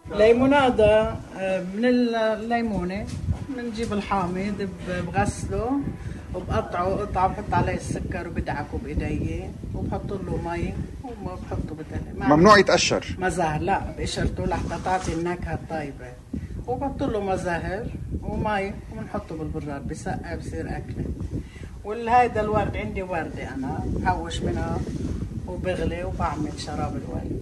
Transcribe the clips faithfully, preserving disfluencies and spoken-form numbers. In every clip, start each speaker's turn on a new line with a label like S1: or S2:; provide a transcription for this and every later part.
S1: ليمونادا من الليمونه بنجيب الحامض بغسله وبقطعه قطعه بحط عليه السكر وبدعكه بايدي وبحط له مي وبحطه بالثلاجه.
S2: ممنوع يتقشر؟
S1: مزهر لا، بقشرته لحتى تعطي النكهه الطيبه، وبحط له مزهر ومي وبنحطه بالبراد بسقع بصير اكله. والهيدا الورد عندي ورده انا بحوش منها وبغلي وبعمل شراب الورد.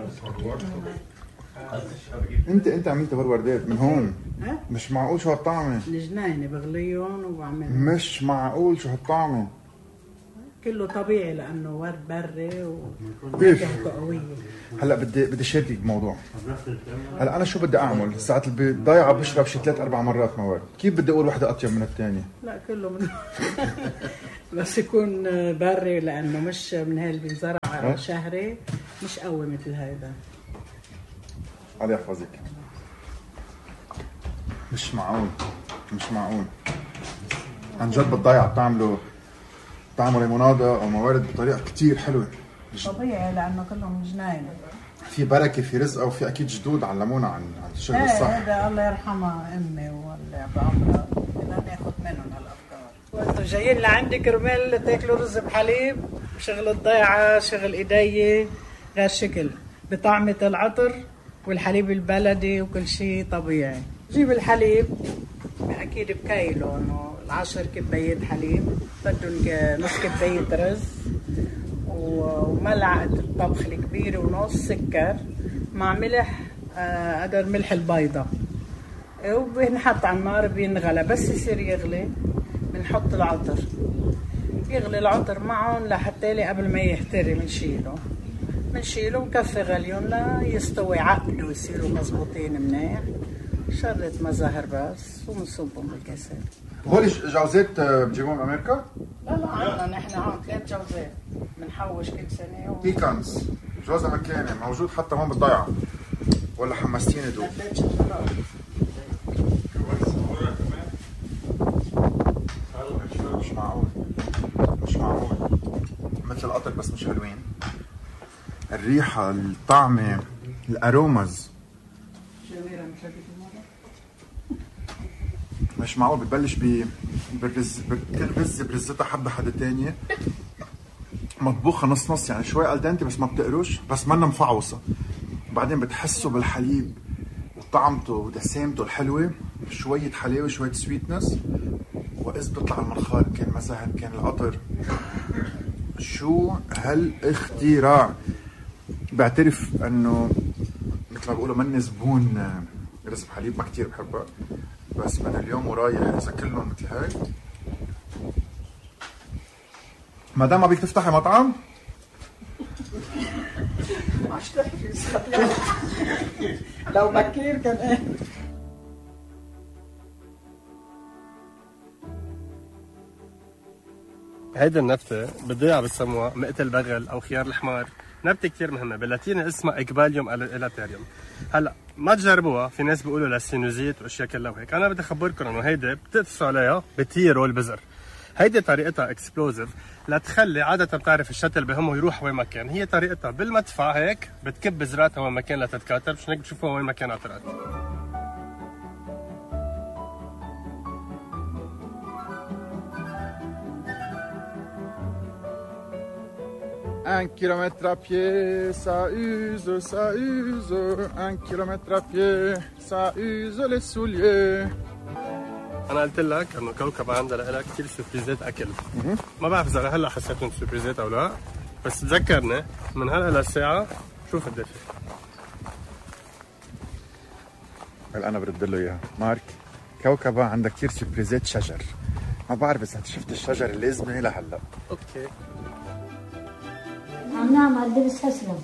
S2: انت انت عملت هالوردات من هون؟
S1: أه؟
S2: مش معقول شو هالطعمه.
S1: الجنينه بغليهم وبعملهم.
S2: مش معقول شو هالطعمه.
S1: كله طبيعي لانه ورد بري ونكهته قويه.
S2: هلا بدي بدي شاركك بموضوع. هلا انا شو بدي اعمل؟ ساعة الضيعه بشرب شي ثلاث اربع مرات مواد، كيف بدي اقول وحده اطيب من الثانيه؟
S1: لا كله من بس يكون بري لانه مش من هاي اللي بينزرع شهري، مش قوي مثل هيدا.
S2: الله يحفظك. مش معقول مش معقول عن جد بالضيعه بتعملوا بتعملوا ليمونادا او موارد بطريقه كثير حلوه.
S1: طبيعي لانه كلهم جناين.
S2: في بركه في رزقه وفي اكيد جدود علمونا عن عن الشغل
S1: ايه
S2: الصح.
S1: هذا الله يرحمها امي واللي بعمرها بدنا ناخذ منهم هالافكار. وانتم جايين لعندي كرمال تاكلوا رز بحليب، شغل الضيعه شغل ايدي غير شكل بطعمه العطر والحليب البلدي وكل شيء طبيعي. جيب الحليب اكيد بكيلو، انه العشر كبايات حليب بدهم نص كبايه رز وملعقه الطبخ الكبيره ونص سكر مع ملح قدر ملح البيضه، وبنحط على النار بينغلى. بس يصير يغلي بنحط العطر، يغلي العطر معهم لحتى قبل ما يحتري بنشيله بنشيله ونكفي غليهم ليستوي عقده ويصيروا مزبوطين منيح. شرة مزهر بس وبنصبهم بالكاسات.
S2: وهول جوزات بتجيبوهم من امريكا؟
S1: لا لا عندنا نحن هون ثلاث جوزات بنحوش كل سنه. و...
S2: بيكانز جوز امريكاني موجود حتى هون بالضيعه، ولا حمستيني دوب؟ مش معقول مش معقول مثل القطر بس مش حلوين. الريحه الطعمه الاروماز مش معقول. بتبلش ب بالرز، كل رزه برزتها حبه حدا تانية مطبوخه نص نص، يعني شوي الدنتي بس ما بتقرش، بس منا مفعوصه. وبعدين بتحسوا بالحليب وطعمته ودسامته الحلوه، شويه حلاوه شويه سويتنس، واذ بيطلع المنخار كان مزهر كان القطر. شو هالاختراع. بعترف انه مثل ما بيقولوا مني زبون رز بحليب ما كثير بحبها، بس من اليوم ورايح اذا كلهم مثل هيك. مدام ما بدك تفتحي مطعم؟
S1: مش تحكي لو بكير كان ايه.
S3: هيدي النبتة بالضيعة بسموها مقت البغل أو خيار الحمار، نبتة كثير مهمة باللاتيني اسمها إقباليوم إلاتيريوم. هلا ما تجربوها، في ناس بيقولوا للسينوزيت واشياء كلها وهيك، أنا بدي أخبركم إنه هيدي بتقفصوا عليها بتيروا البذر. هيدي طريقتها اكسبلوزيف لتخلي عادة بتعرف الشتل بهمه يروح وين ما كان، هي طريقتها بالمدفع هيك بتكب بذراتها وين ما كان لتتكاثر، مشان هيك بتشوفوها وين ما كان عطرات.
S2: Un kilomètre à pied, ça use, ça use. Un kilomètre à pied, ça use les souliers.
S3: أنا قلت لك إنه كوكب عندها لها كثير سربريزات أكل. ما بعرف إذا لهلا حسيتهم سربريزات أو لا، بس تذكرني من هلا للساعة شوف قديش.
S2: هلا أنا برد له إياها، مارك كوكبة عندها كثير سربريزات شجر. ما بعرف إذا شفت الشجر اللازمة لهلا.
S3: أوكي.
S4: عم نعمل دبس فسرم،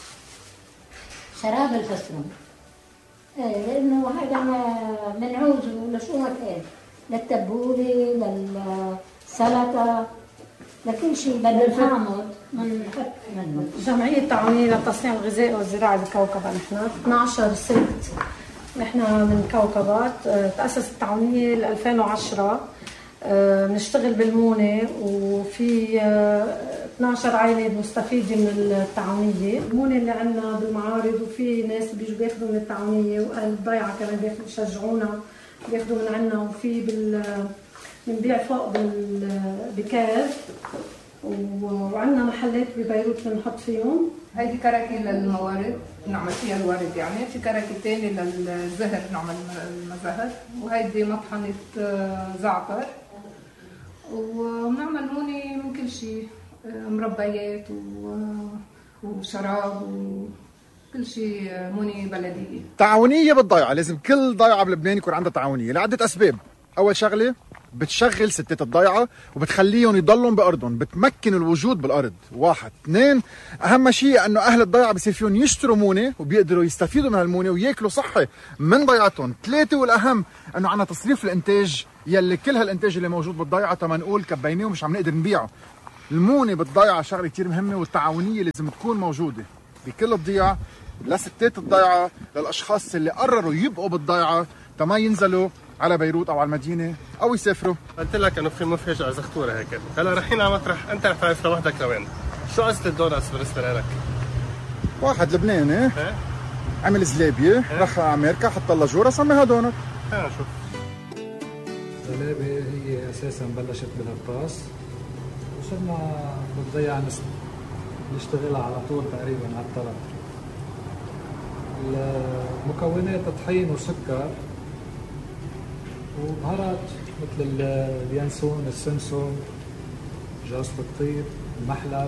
S4: شراب الفسرم، ايه لانه هذا منعوزه لشو ما كان، للتبوله للسلطه لكل شيء بدنا نعمل بنحط منه.
S5: جمعية تعاونية للتصنيع الغذائي والزراعي بكوكبة، نحن اثني عشر ست، نحن من كوكبات. تأسست التعاونية ب ألفين وعشرة بنشتغل بالمونه وفي اثنعش عائله مستفيده من التعاونيه. المونه اللي عندنا بالمعارض وفي ناس بيجوا بياخذوا من التعاونيه واهل الضيعه كمان بياخذوا بيشجعونا بياخذوا من عندنا. وفي بال بنبيع فوق بكاز وعندنا محلات ببيروت بنحط فيهم.
S6: هيدي كركه للموارد نعمل فيها الورد، يعني في كركه ثانيه للزهر نعمل المزهر، وهيدي مطحنه زعتر، وبنعمل مونة من كل شيء، مربيات وشراب وكل شيء مونة بلديه.
S2: تعاونيه بالضيعه، لازم كل ضيعه بلبنان يكون عندها تعاونيه لعده اسباب. اول شغله بتشغل ستات الضيعه وبتخليهم يضلوا بارضهم، بتمكن الوجود بالارض. واحد، اثنين، اهم شيء انه اهل الضيعه بصير فيهم يشتروا مونه وبيقدروا يستفيدوا من هالمونه وياكلوا صحي من ضيعتهم. ثلاثه والاهم انه عندنا تصريف الانتاج، يلي كل هالانتاج اللي موجود بالضيعه تما نقول كبيناه ومش عم نقدر نبيعه. المونه بالضيعه شغله كثير مهمه، والتعاونيه لازم تكون موجوده بكل الضيعه، لستات الضيعه، للاشخاص اللي قرروا يبقوا بالضيعه تما ينزلوا على بيروت او على المدينه او يسافروا.
S3: قلت لك انه في مفاجاه زغطوره هيك. هلا رايحين على مطرح انت رح تعرف لوحدك لوين. شو قصه الدونتس بالنسبه لك؟
S2: واحد لبناني ايه؟ عمل زلابيه ايه؟ رخى على امريكا حط لها جوره سميها دونت.
S3: خلينا نشوف.
S7: الزلابيه هي اساسا بلشت بالقرطاس وصرنا بالضيعه نشتغلها على طول تقريبا على الطلب. المكونات طحين وسكر وبهارات مثل اليانسون، السمسم، جوز الطيب، المحلب.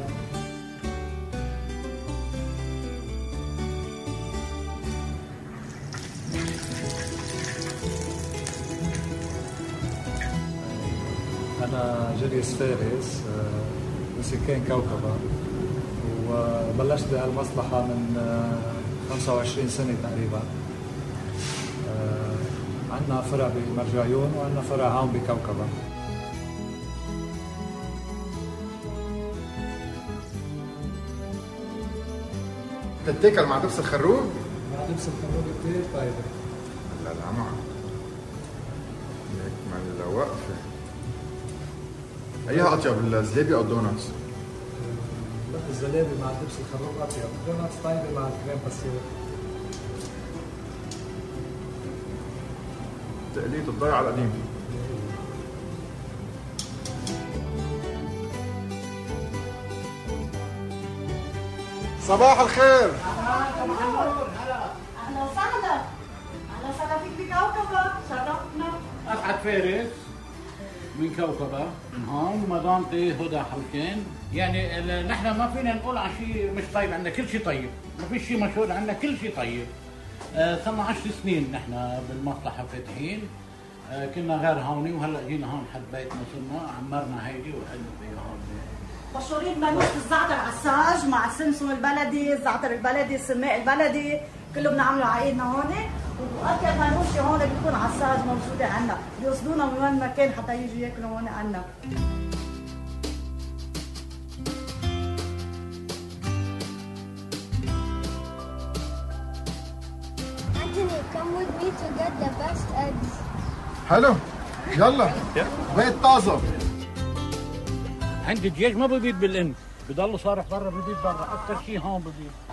S7: أنا جريس فارس مسكين كوكبة، وبلشت بهالمصلحة من خمسة وعشرين سنة تقريبا. عندنا فرع بمرجعيون وعندنا فرع هون بكوكبة.
S2: تتاكل مع دبس الخروب؟
S7: مع دبس الخروب كثير طيبة.
S2: لا لا معه هيك مع الوقفة. أيها أطيب، الزلابية أو الدونتس؟
S7: لا الزلابية مع دبس الخروب أطيب، الدونتس طيبة مع الكريم باسيل.
S2: تقليد الضيعة القديم. صباح الخير.
S8: اهلا وسهلا. اهلا وسهلا فيك بكوكبة، شرفتنا.
S9: اسعد فارس من كوكبة من هون، مدامتي هدى حلكين. يعني نحن ما فينا نقول عن شيء مش طيب، عندنا كل شيء طيب، ما في شيء مشهور، عندنا كل شيء طيب. صرنا آه عشر سنين نحن بالمصلحة فاتحين. آه كنا غير هوني وهلا جينا هون حد بيتنا، صرنا عمرنا هيدي وقعدنا فيها هون.
S8: مشهورين بنوش الزعتر عساج مع السمسم البلدي، الزعتر البلدي، السماق البلدي، كله بنعمله على ايدنا هون. واكثر منوشه هون بيكون عساج موجوده عندنا، بيوصلونا من وين ما كان حتى يجوا ياكلوا هون عندنا.
S10: Anthony, come with me to get the best eggs.
S2: حلو، يلا بيت طازة.
S9: عندي الدجاج ما ببيض بالإن، بضل صارح برا ببيض برا، أكثر شيء هون ببيض.